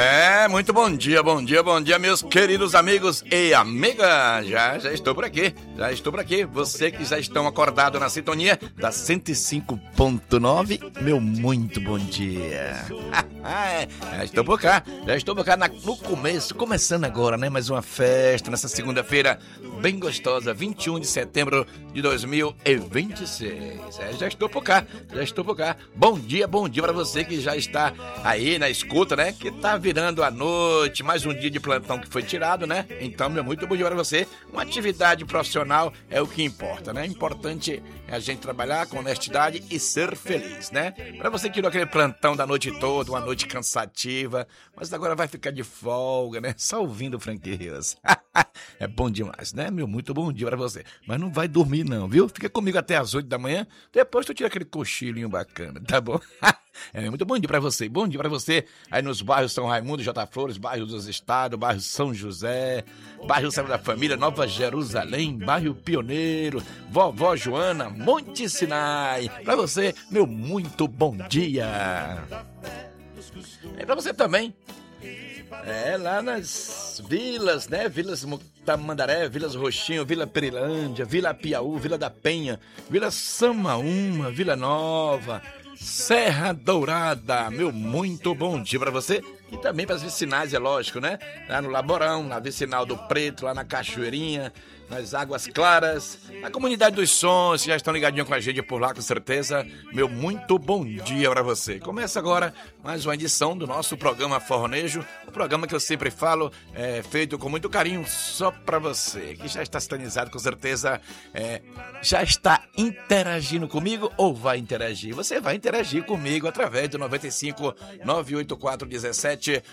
Muito bom dia, meus queridos amigos e amigas. Já estou por aqui, Você que já estão acordados na sintonia da 105.9, meu muito bom dia. Já estou por cá no começo, começando agora, né? Mais uma festa nessa segunda-feira bem gostosa, 21 de setembro de 2026. Já estou por cá. Bom dia para você que já está aí na escuta, né? Que tá virando a noite, mais um dia de plantão que foi tirado, né? Então, meu muito bom dia para você. Uma atividade profissional é o que importa, né? Importante é a gente trabalhar com honestidade e ser feliz, né? Para você que tirou aquele plantão da noite toda, uma noite cansativa, mas agora vai ficar de folga, né? Só ouvindo o Frank Rios. É bom demais, né? Meu muito bom dia para você. Mas não vai dormir não, viu? Fica comigo até as 8 da manhã, depois tu tira aquele cochilinho bacana, tá bom? Muito bom dia pra você. Bom dia pra você aí nos bairros São Raimundo, J. Flores, bairro dos Estados, bairro São José, bairro Sagrada da Família, Nova Jerusalém, bairro Pioneiro, Vovó Joana, Monte Sinai. Pra você, meu muito bom dia. Pra você também. Lá nas vilas, né? Vilas Tamandaré, Vilas Roxinho, Vila Perilândia, Vila Piauí, Vila da Penha, Vila Samaúma, Vila Nova, Serra Dourada, meu muito bom dia para você e também para as vicinais, é lógico, né? Lá no Laborão, na Vicinal do Preto, lá na Cachoeirinha, nas Águas Claras, na Comunidade dos Sons, já estão ligadinhos com a gente por lá, com certeza. Meu muito bom dia para você. Começa agora mais uma edição do nosso programa Forronejo, um programa que eu sempre falo, feito com muito carinho só para você, que já está sintonizado com certeza, já está interagindo comigo ou vai interagir? Você vai interagir comigo através do 95 984 17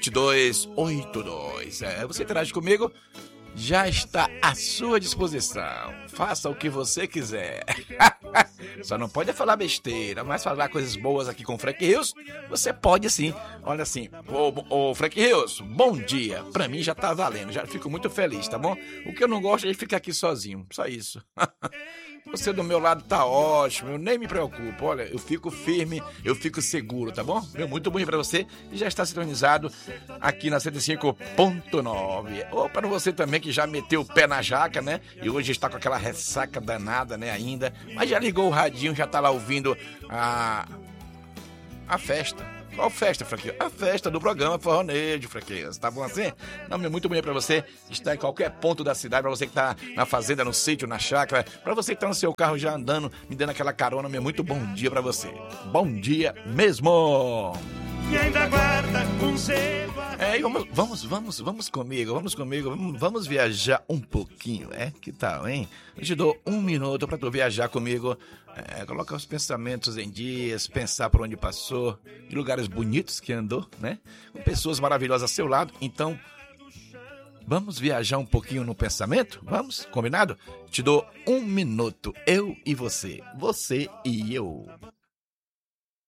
7282. Você interage comigo, já está à sua disposição. Faça o que você quiser. Só não pode falar besteira, mas falar coisas boas aqui com o Frank Rios, você pode sim. Olha assim, ô Frank Rios, bom dia. Pra mim já tá valendo, já fico muito feliz, tá bom? O que eu não gosto é de ficar aqui sozinho, só isso. Você do meu lado tá ótimo, eu nem me preocupo. Olha, eu fico firme, eu fico seguro, tá bom? Meu muito bom dia pra você e já está sintonizado aqui na 105.9. Ou para você também que já meteu o pé na jaca, né? E hoje está com aquela ressaca danada, né, ainda. Mas já ligou o radinho, já tá lá ouvindo a festa. Qual festa, Franquinho? A festa do programa Forronejo, Franquinho. Tá bom assim? Não, meu muito bom dia pra você que está em qualquer ponto da cidade, pra você que tá na fazenda, no sítio, na chácara, pra você que tá no seu carro já andando, me dando aquela carona, meu muito bom dia pra você. Bom dia mesmo! E ainda guarda conserva. Vamos comigo, vamos viajar um pouquinho, que tal, hein? Eu te dou 1 minuto pra tu viajar comigo, colocar os pensamentos em dias, pensar por onde passou, de lugares bonitos que andou, né? Com pessoas maravilhosas ao seu lado, então vamos viajar um pouquinho no pensamento? Vamos? Combinado? Te dou 1 minuto, eu e você e eu.